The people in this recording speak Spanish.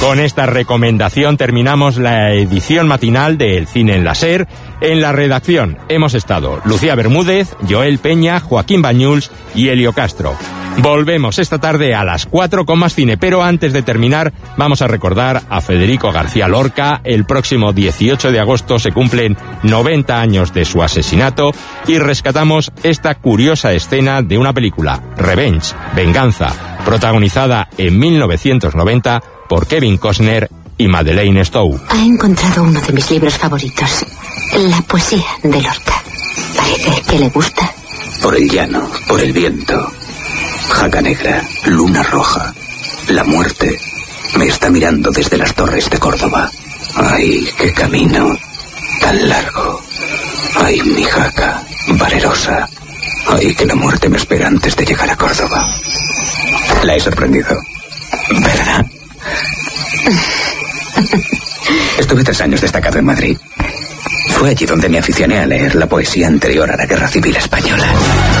Con esta recomendación terminamos la edición matinal de El Cine en la SER. En la redacción hemos estado Lucía Bermúdez, Joel Peña, Joaquín Bañuls y Elio Castro. Volvemos esta tarde a las 4 con más cine, pero antes de terminar vamos a recordar a Federico García Lorca. El próximo 18 de agosto se cumplen 90 años de su asesinato y rescatamos esta curiosa escena de una película, Revenge, Venganza, protagonizada en 1990 por Kevin Costner y Madeleine Stowe. Ha encontrado uno de mis libros favoritos, la poesía de Lorca. Parece que le gusta. Por el llano, por el viento, jaca negra, luna roja, la muerte me está mirando desde las torres de Córdoba. Ay, qué camino tan largo. Ay, mi jaca, valerosa. Ay, que la muerte me espera antes de llegar a Córdoba. La he sorprendido, ¿verdad? Estuve 3 años destacado en Madrid. Fue allí donde me aficioné a leer la poesía anterior a la Guerra Civil Española.